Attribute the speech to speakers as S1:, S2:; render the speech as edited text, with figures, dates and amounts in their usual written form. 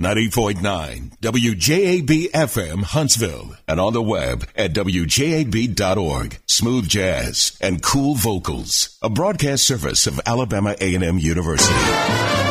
S1: 90.9 WJAB-FM Huntsville and on the web at WJAB.org. Smooth jazz and cool vocals. A broadcast service of Alabama A&M University.